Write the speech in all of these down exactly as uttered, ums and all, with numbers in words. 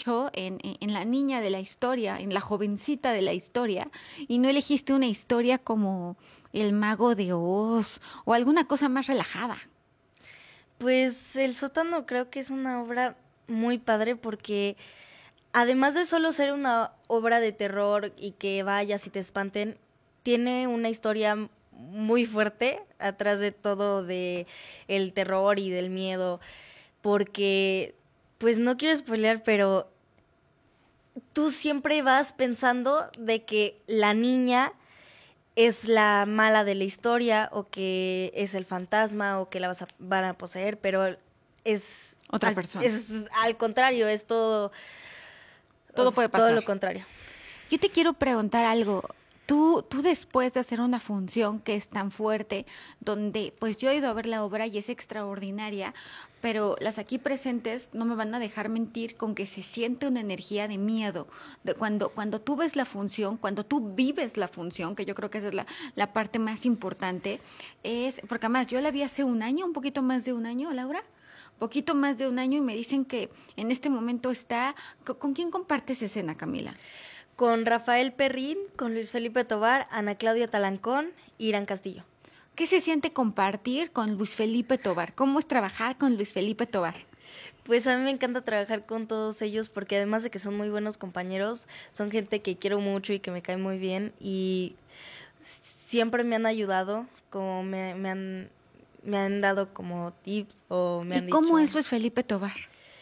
mucho en, en, en la niña de la historia, en la jovencita de la historia, y no elegiste una historia como El Mago de Oz o alguna cosa más relajada. Pues El sótano creo que es una obra muy padre porque además de solo ser una obra de terror y que vayas y te espanten, tiene una historia muy fuerte atrás de todo de el terror y del miedo, porque pues no quiero spoilear, pero tú siempre vas pensando de que la niña es la mala de la historia o que es el fantasma o que la vas a, van a poseer, pero es Otra al, persona. es al contrario, es todo, Todo es puede todo pasar. lo contrario. Yo te quiero preguntar algo. Tú, tú después de hacer una función que es tan fuerte, donde pues yo he ido a ver la obra y es extraordinaria, pero las aquí presentes no me van a dejar mentir con que se siente una energía de miedo. De cuando, cuando tú ves la función, cuando tú vives la función, que yo creo que esa es la, la parte más importante, es, porque además yo la vi hace un año, un poquito más de un año, Laura. Poquito más de un año y me dicen que en este momento está... ¿Con quién compartes escena, Camila? Con Rafael Perrín, con Luis Felipe Tobar, Ana Claudia Talancón, Irán Castillo. ¿Qué se siente compartir con Luis Felipe Tobar? ¿Cómo es trabajar con Luis Felipe Tobar? Pues a mí me encanta trabajar con todos ellos porque además de que son muy buenos compañeros, son gente que quiero mucho y que me cae muy bien y siempre me han ayudado, como me, me han me han dado como tips o me ¿Y han cómo dicho, es Luis Felipe Tobar?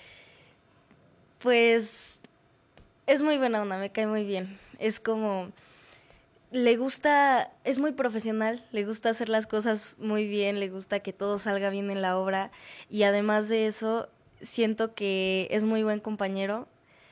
pues es muy buena onda, me cae muy bien. Es como le gusta, es muy profesional, le gusta hacer las cosas muy bien, le gusta que todo salga bien en la obra y además de eso siento que es muy buen compañero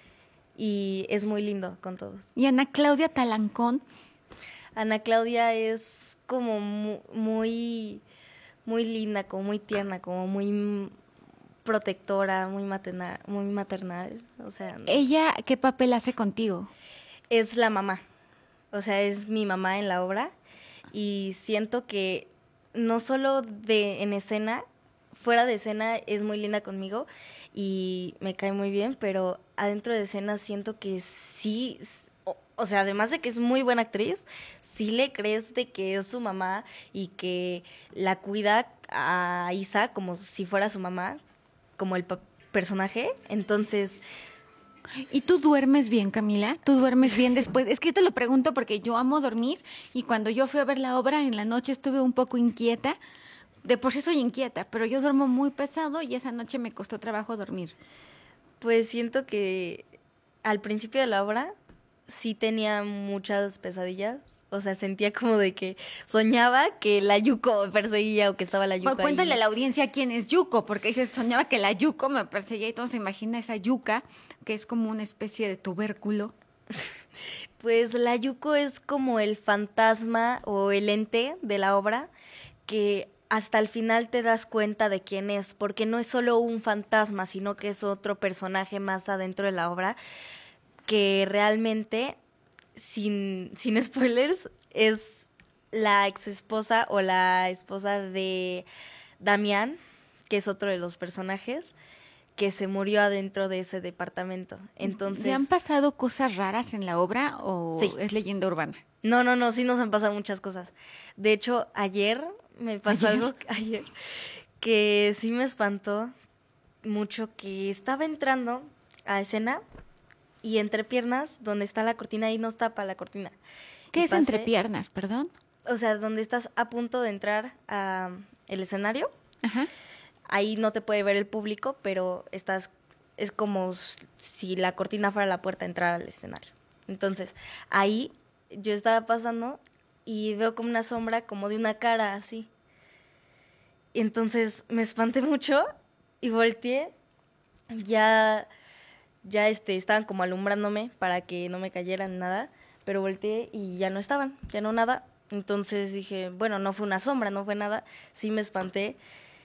y es muy lindo con todos. Y Ana Claudia Talancón, Ana Claudia es como mu- muy, muy linda, como muy tierna, como muy protectora, muy maternal, muy maternal, o sea, ¿ella qué papel hace contigo? es la mamá, o sea, es mi mamá en la obra y siento que no solo de en escena, fuera de escena es muy linda conmigo y me cae muy bien, pero adentro de escena siento que sí, o, o sea, además de que es muy buena actriz, sí le crees de que es su mamá y que la cuida a Isa como si fuera su mamá, como el pa- personaje, entonces ¿Y tú duermes bien, Camila? ¿Tú duermes bien después? Es que yo te lo pregunto porque yo amo dormir y cuando yo fui a ver la obra en la noche estuve un poco inquieta. De por sí soy inquieta, pero yo duermo muy pesado y esa noche me costó trabajo dormir. pues siento que al principio de la obra sí tenía muchas pesadillas. O sea, sentía como de que soñaba que la Yuko me perseguía o que estaba la Cu- Yuko Cuéntale a ahí. la audiencia quién es Yuko, porque dices, soñaba que la Yuko me perseguía y todo se imagina esa yuca, que es como una especie de tubérculo. Pues la Yuko es como el fantasma o el ente de la obra que hasta el final te das cuenta de quién es, porque no es solo un fantasma, sino que es otro personaje más adentro de la obra que realmente, sin, sin spoilers, es la ex esposa o la esposa de Damián, que es otro de los personajes, que se murió adentro de ese departamento. ¿Le han Entonces, pasado cosas raras en la obra o sí. es leyenda urbana? No, no, no, sí nos han pasado muchas cosas. De hecho, ayer me pasó Ayer. algo, ayer, que sí me espantó mucho, que estaba entrando a escena y entre piernas, donde está la cortina, ahí nos tapa la cortina. ¿Qué Y es entre pasé, piernas, perdón? o sea, donde estás a punto de entrar a el escenario, Ajá. ahí no te puede ver el público, pero estás, es como si la cortina fuera la puerta a entrar al escenario. Entonces, ahí yo estaba pasando y veo como una sombra como de una cara así. Y entonces me espanté mucho y volteé, ya ya este, estaban como alumbrándome para que no me cayeran nada, pero volteé y ya no estaban, ya no nada. Entonces dije, bueno, no fue una sombra, no fue nada, sí me espanté.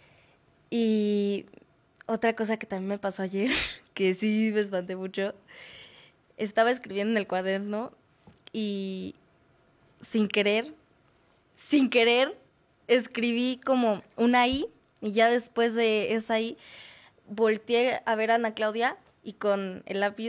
Y otra cosa que también me pasó ayer, que sí me espanté mucho, estaba escribiendo en el cuaderno y sin querer, sin querer, escribí como una I y ya después de esa I volteé a ver a Ana Claudia y con el lápiz